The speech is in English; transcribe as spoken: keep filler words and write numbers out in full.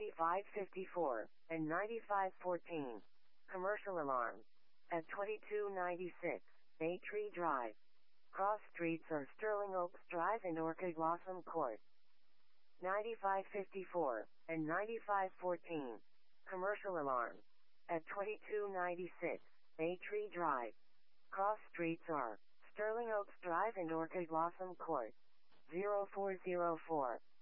ninety-five fifty-four, and ninety-five fourteen. Commercial alarm. At twenty-two ninety-six, Bay Tree Drive. Cross streets are Sterling Oaks Drive and Orchid Blossom Court. ninety-five fifty-four, and ninety-five fourteen. Commercial alarm. At twenty-two ninety-six, Bay Tree Drive. Cross streets are Sterling Oaks Drive and Orchid Blossom Court. zero four zero four.